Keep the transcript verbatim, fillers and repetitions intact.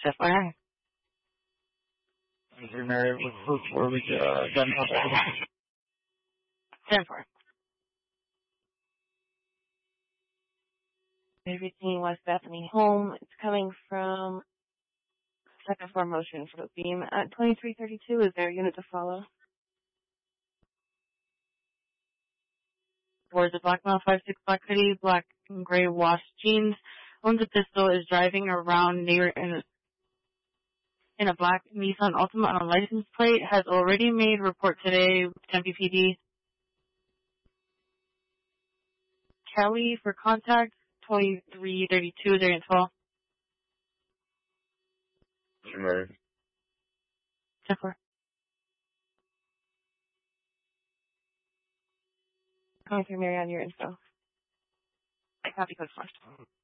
F Y I. You're married with where we uh, done ten four. Everything West Bethany home. It's coming from second floor motion for the beam at twenty-three thirty-two. Is there a unit to follow? Towards the black male, five six black hoodie, black and gray washed jeans. Owns a pistol, is driving around near in a, in a black Nissan Altima on a license plate. Has already made report today with Tempe P D. Kelly for contact, twenty-three thirty-two. Is there a twelve? You're married. ten four. Calling through Mary on your info. I copy code first.